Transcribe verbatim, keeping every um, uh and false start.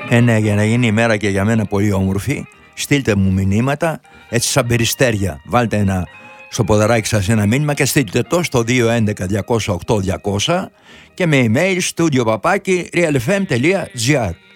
Ε, ναι, για να γίνει η μέρα και για μένα πολύ όμορφη, στείλτε μου μηνύματα, έτσι σαν περιστέρια. Βάλτε ένα, στο ποδαράκι σας ένα μήνυμα και στείλτε το στο δύο έντεκα διακόσια οκτώ διακόσια και με email studio παπάκι realfm.gr.